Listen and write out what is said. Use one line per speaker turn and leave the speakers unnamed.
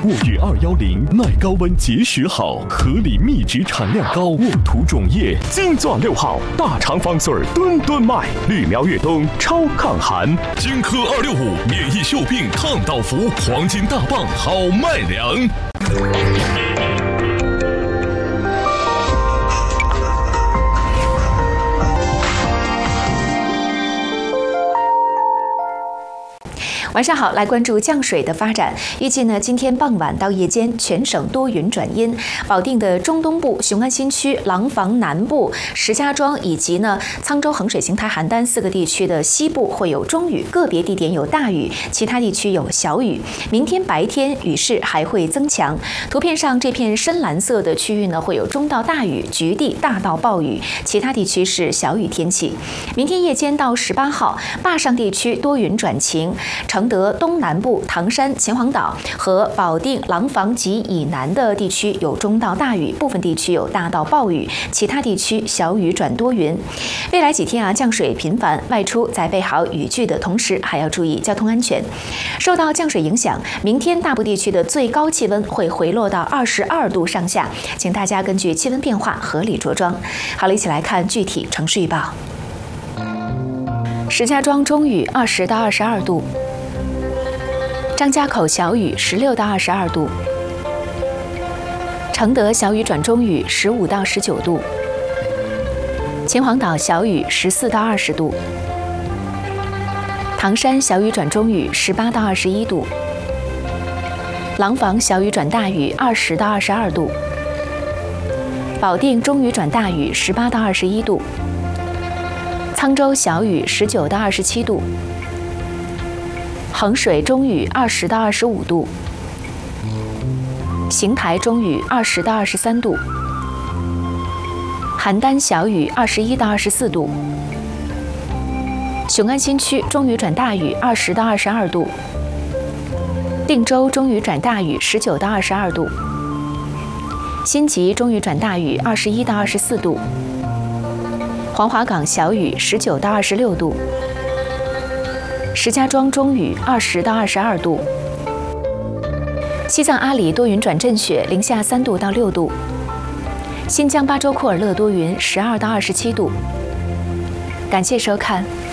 沃悦210耐高温结实好，合理密植产量高，沃土种叶金钻6号，大肠方穗吨吨卖，绿苗越冬超抗寒。金科265免疫锈病抗倒伏，黄金大棒好卖粮。
晚上好，来关注降水的发展。预计呢，今天傍晚到夜间，全省多云转阴。保定的中东部、雄安新区、廊坊南部、石家庄以及呢沧州、衡水、邢台、邯郸4个地区的西部会有中雨，个别地点有大雨，其他地区有小雨。明天白天雨势还会增强。图片上这片深蓝色的区域呢，会有中到大雨，局地大到暴雨，其他地区是小雨天气。明天夜间到18号，坝上地区多云转晴，承德东南部、唐山、秦皇岛和保定、廊坊及以南的地区有中到大雨，部分地区有大到暴雨，其他地区小雨转多云。未来几天降水频繁，外出在备好雨具的同时，还要注意交通安全。受到降水影响，明天大部地区的最高气温会回落到22度上下，请大家根据气温变化合理着装。好了，一起来看具体城市预报。石家庄中雨20到22度。张家口小雨16到22度，承德小雨转中雨15到19度，秦皇岛小雨14到20度，唐山小雨转中雨18到21度，廊坊小雨转大雨20到22度，保定中雨转大雨18到21度，沧州小雨19到27度。衡水中雨20到25度，邢台中雨20到23度，邯郸小雨21到24度，雄安新区中雨转大雨20到22度，定州中雨转大雨19到22度，新集中雨转大雨21到24度，黄华岗小雨19到26度。石家庄中雨20到22度，西藏阿里多云转阵雪，零下3度到6度，新疆巴州库尔勒多云12到27度。感谢收看。